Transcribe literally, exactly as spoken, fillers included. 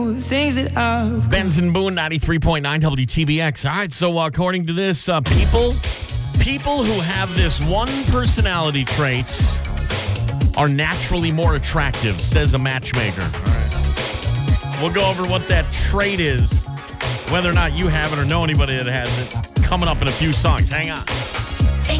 Things that I've Benz and Boone, ninety-three point nine W T B X. All right, so uh, according to this, uh, people, people who have this one personality trait are naturally more attractive, says a matchmaker. All right. We'll go over what that trait is, whether or not you have it or know anybody that has it, coming up in a few songs. Hang on.